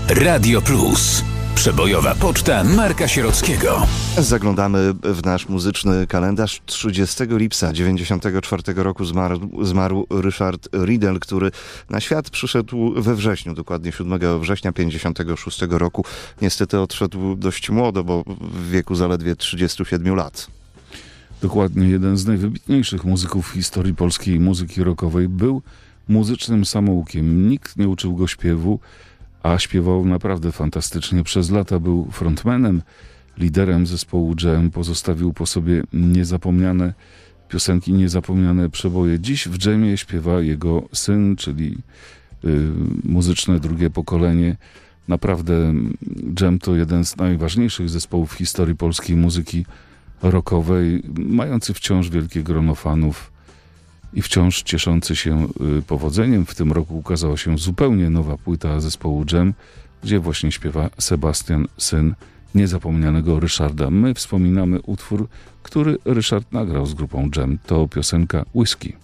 Radio Plus. Przebojowa poczta Marka Sierockiego. Zaglądamy w nasz muzyczny kalendarz. 30 lipca 1994 roku zmarł Richard Riddle, który na świat przyszedł we wrześniu, dokładnie 7 września 1956 roku. Niestety odszedł dość młodo, bo w wieku zaledwie 37 lat. Dokładnie, jeden z najwybitniejszych muzyków w historii polskiej muzyki rockowej. Był muzycznym samoukiem. Nikt nie uczył go śpiewu, a śpiewał naprawdę fantastycznie. Przez lata był frontmanem, liderem zespołu Jam. Pozostawił po sobie niezapomniane piosenki, niezapomniane przeboje. Dziś w Jamie śpiewa jego syn, czyli muzyczne drugie pokolenie. Naprawdę Jam to jeden z najważniejszych zespołów w historii polskiej muzyki rockowej, mający wciąż wielkie grono fanów i wciąż cieszący się powodzeniem. W tym roku ukazała się zupełnie nowa płyta zespołu Jam, gdzie właśnie śpiewa Sebastian, syn niezapomnianego Ryszarda. My wspominamy utwór, który Ryszard nagrał z grupą Jam. To piosenka Whisky.